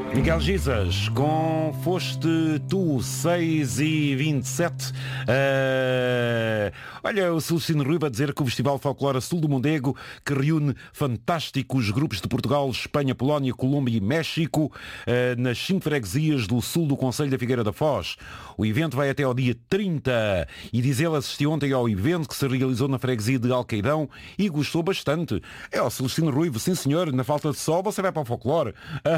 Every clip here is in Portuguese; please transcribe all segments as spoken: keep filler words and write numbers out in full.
Miguel Gisas, com Foste Tu, seis e vinte e sete. Uh, olha, o Celestino Rui vai dizer que o Festival Folclore Sul do Mondego, que reúne fantásticos grupos de Portugal, Espanha, Polónia, Colômbia e México, uh, nas cinco freguesias do sul do Concelho da Figueira da Foz. O evento vai até ao dia trinta e diz ele assistiu ontem ao evento que se realizou na freguesia de Alqueidão e gostou bastante. É o Celestino Rui, sim senhor, na falta de sol você vai para o folclore.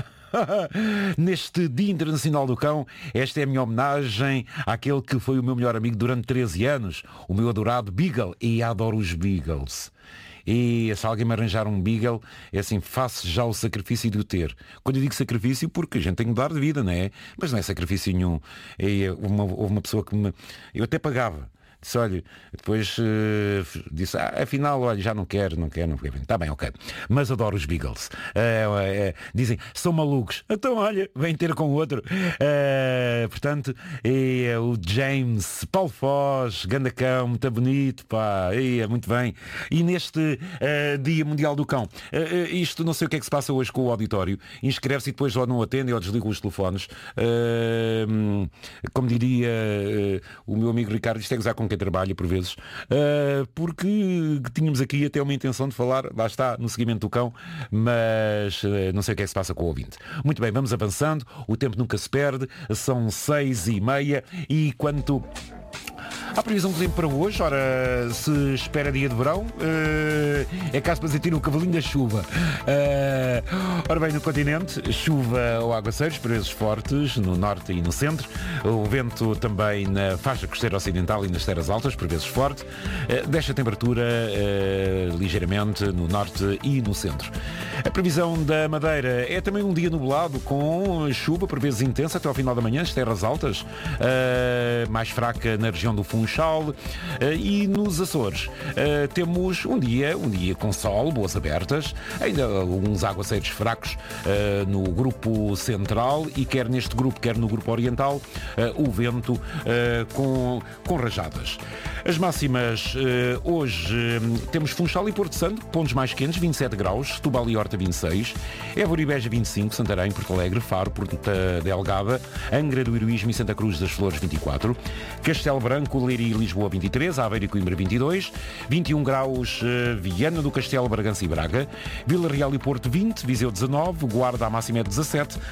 Neste Dia Internacional do Cão, esta é a minha homenagem àquele que foi o meu melhor amigo durante treze anos, o meu adorado Beagle, e adoro os Beagles. E se alguém me arranjar um Beagle, é assim, faço já o sacrifício de o ter. Quando eu digo sacrifício, porque a gente tem que mudar de vida, não é? Mas não é sacrifício nenhum. É uma, houve uma pessoa que me... Eu até pagava. Disse, olha, depois uh, disse, ah, afinal, olha, já não quero, não quero, não quero. Está bem, ok. Mas adoro os Beagles. Uh, uh, uh, dizem, são malucos. Então, olha, vem ter com outro. Uh, portanto, é o James, Paulo Foz, Gandacão, muito bonito, pá, é muito bem. E neste uh, Dia Mundial do Cão, uh, isto não sei o que é que se passa hoje com o auditório. Inscreve-se e depois ou não atendem ou desligam os telefones. Uh, como diria uh, o meu amigo Ricardo, isto é gozar com quem trabalha por vezes, uh, porque tínhamos aqui até uma intenção de falar, lá está, no seguimento do cão, mas uh, não sei o que é que se passa com o ouvinte. Muito bem, vamos avançando, o tempo nunca se perde, são seis e meia e quanto à previsão do tempo para hoje, ora, se espera dia de verão, uh, é caso para sentir o cavalinho da chuva. Uh, ora bem, no continente, chuva ou aguaceiros, por vezes fortes, no norte e no centro. O vento também na faixa costeira ocidental e nas terras altas, por vezes forte. Uh, deixa a temperatura uh, ligeiramente no norte e no centro. A previsão da Madeira é também um dia nublado, com chuva, por vezes intensa, até ao final da manhã, as terras altas, uh, mais fraca na região do Funchal, uh, e nos Açores uh, temos um dia, um dia com sol, boas abertas, ainda alguns aguaceiros fracos uh, no grupo central e quer neste grupo, quer no grupo oriental, uh, o vento uh, com, com rajadas. As máximas, uh, hoje uh, temos Funchal e Porto Santo, pontos mais quentes, vinte e sete graus, Setúbal e Horta vinte e seis, Évora e Beja vinte e cinco, Santarém, Porto Alegre, Faro, Porta Delgada, Angra do Heroísmo e Santa Cruz das Flores vinte e quatro, Castelo Branco, Leiria e Lisboa vinte e três, Aveiro e Coimbra vinte e dois, vinte e um graus uh, Viana do Castelo, Bragança e Braga, Vila Real e Porto vinte, Viseu dezanove, Guarda a máxima é dezassete,